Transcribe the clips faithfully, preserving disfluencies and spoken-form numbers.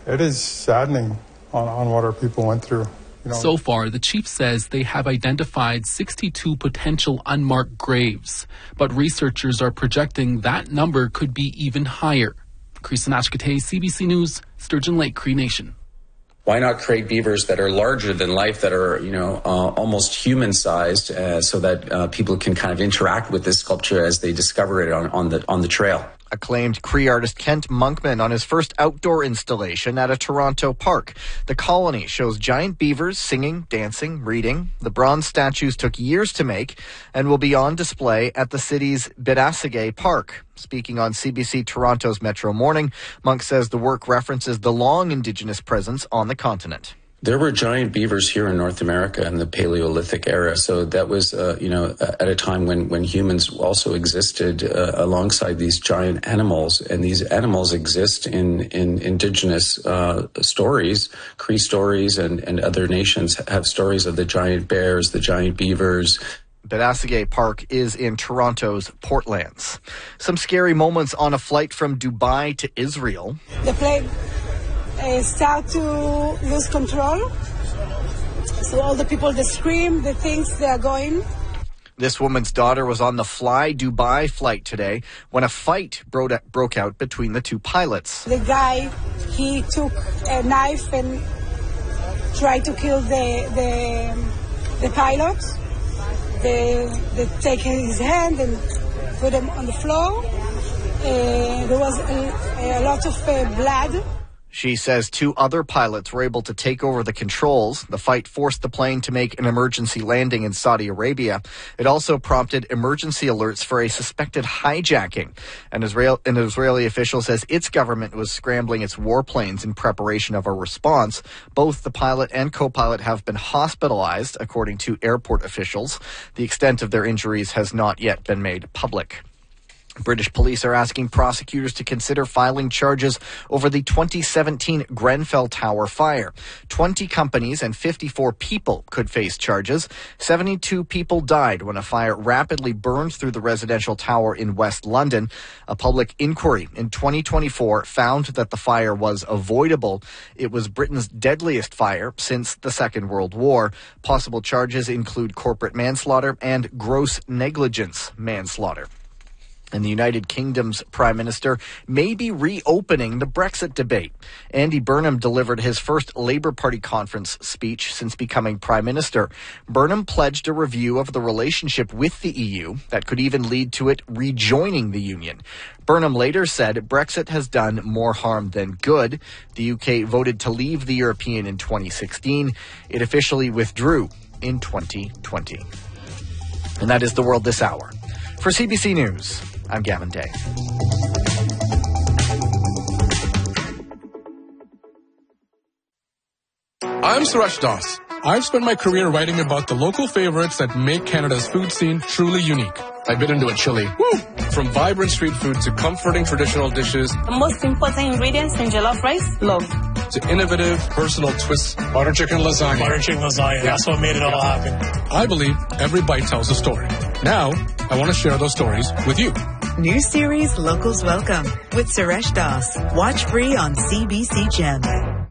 It is saddening on, on what our people went through. You know. So far, the chief says they have identified sixty-two potential unmarked graves, but researchers are projecting that number could be even higher. Chris Nashkate, C B C News, Sturgeon Lake, Cree Nation. Why not create beavers that are larger than life, that are, you know, uh, almost human-sized, uh, so that uh, people can kind of interact with this sculpture as they discover it on, on the on the trail. Acclaimed Cree artist Kent Monkman on his first outdoor installation at a Toronto park. The Colony shows giant beavers singing, dancing, reading. The bronze statues took years to make and will be on display at the city's Bidasige Park. Speaking on C B C Toronto's Metro Morning, Monk says the work references the long Indigenous presence on the continent. There were giant beavers here in North America in the Paleolithic era. So that was, uh, you know, at a time when, when humans also existed uh, alongside these giant animals. And these animals exist in, in indigenous uh, stories. Cree stories and, and other nations have stories of the giant bears, the giant beavers. Bidasige Park is in Toronto's Portlands. Some scary moments on a flight from Dubai to Israel. The plane uh, start to lose control. So all the people, they scream, they think they are going. This woman's daughter was on the Fly Dubai flight today when a fight broke out between the two pilots. The guy, he took a knife and tried to kill the the, the pilot. They, they take his hand and put him on the floor. Uh, there was a, a lot of uh, blood. She says two other pilots were able to take over the controls. The fight forced the plane to make an emergency landing in Saudi Arabia. It also prompted emergency alerts for a suspected hijacking. An, Israel, an Israeli official says its government was scrambling its warplanes in preparation of a response. Both the pilot and co-pilot have been hospitalized, according to airport officials. The extent of their injuries has not yet been made public. British police are asking prosecutors to consider filing charges over the twenty seventeen Grenfell Tower fire. twenty companies and fifty-four people could face charges. seventy-two people died when a fire rapidly burned through the residential tower in West London. A public inquiry in twenty twenty-four found that the fire was avoidable. It was Britain's deadliest fire since the Second World War. Possible charges include corporate manslaughter and gross negligence manslaughter. And the United Kingdom's Prime Minister may be reopening the Brexit debate. Andy Burnham delivered his first Labour Party conference speech since becoming Prime Minister. Burnham pledged a review of the relationship with the E U that could even lead to it rejoining the Union. Burnham later said Brexit has done more harm than good. The U K voted to leave the European in twenty sixteen. It officially withdrew in twenty twenty. And that is the world this hour. For C B C News, I'm Gavin Day. I'm Suresh Das. I've spent my career writing about the local favorites that make Canada's food scene truly unique. I bit into a chili. Woo! From vibrant street food to comforting traditional dishes. The most important ingredients in jollof rice, love. To innovative, personal twists. Butter chicken lasagna. Butter chicken lasagna. That's what made it all happen. I believe every bite tells a story. Now, I want to share those stories with you. New series Locals Welcome with Suresh Das. Watch free on C B C Gem.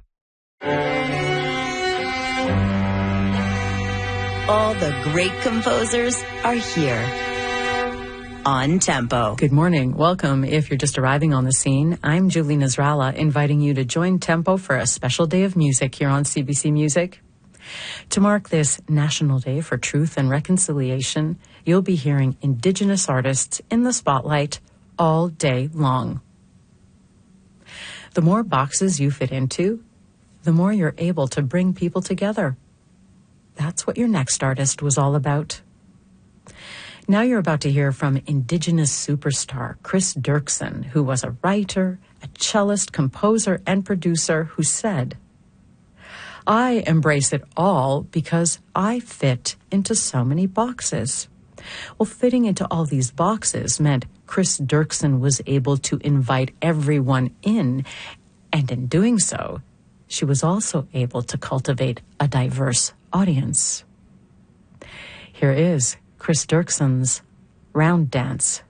All the great composers are here on Tempo. Good morning. Welcome. If you're just arriving on the scene, I'm Julie Nasrallah, inviting you to join Tempo for a special day of music here on C B C Music. To mark this National Day for Truth and Reconciliation, you'll be hearing Indigenous artists in the spotlight all day long. The more boxes you fit into, the more you're able to bring people together. That's what your next artist was all about. Now you're about to hear from Indigenous superstar Chris Dirksen, who was a writer, a cellist, composer, and producer who said, "I embrace it all because I fit into so many boxes." Well, fitting into all these boxes meant Chris Dirksen was able to invite everyone in, and in doing so, she was also able to cultivate a diverse audience. Here is Chris Dirksen's Round Dance.